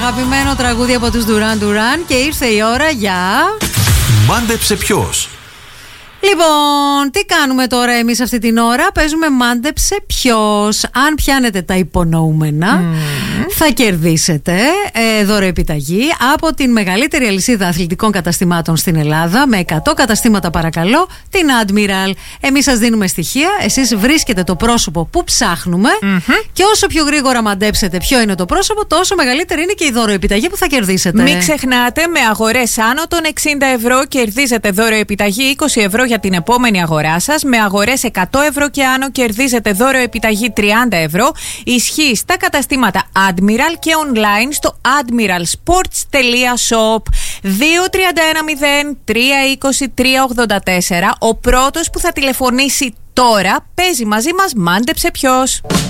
αγαπημένο τραγούδι από τους Duran Duran και ήρθε η ώρα για... Μάντεψε ποιος. Λοιπόν, τι κάνουμε τώρα εμείς αυτή την ώρα? Παίζουμε μάντεψε ποιος. Αν πιάνετε τα υπονοούμενα, θα κερδίσετε δωροεπιταγή από την μεγαλύτερη αλυσίδα αθλητικών καταστημάτων στην Ελλάδα, με 100 καταστήματα παρακαλώ, την Admiral. Εμείς σας δίνουμε στοιχεία, εσείς βρίσκετε το πρόσωπο που ψάχνουμε και όσο πιο γρήγορα μαντέψετε ποιο είναι το πρόσωπο, τόσο μεγαλύτερη είναι και η δωροεπιταγή που θα κερδίσετε. Μην ξεχνάτε, με αγορές άνω των 60 ευρώ κερδίζετε δωροεπιταγή 20 ευρώ για την επόμενη αγορά σας. Με αγορές 100 ευρώ και άνω κερδίζετε δωροεπιταγή 30 ευρώ. Ισχύει στα καταστήματα Admiral και online στο admiralsports.shop. 2-31-0-320-384. Ο πρώτος που θα τηλεφωνήσει τώρα παίζει μαζί μας μάντεψε ποιος.